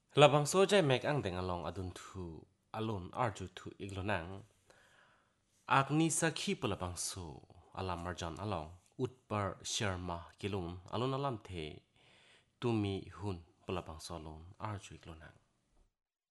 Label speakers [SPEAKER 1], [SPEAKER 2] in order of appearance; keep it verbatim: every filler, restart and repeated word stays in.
[SPEAKER 1] Labang so jai mek ang deng along adun thu alun arju thu iglonang agni sakhi palabang so alam marjan along utpar sharma kilun alun alam the tumi hun palabang so alun arju iglonang